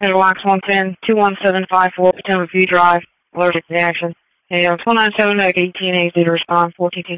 Wax 110, 21754, Potomac View Drive, allergic reaction. And 197, 18 to respond, 4TT.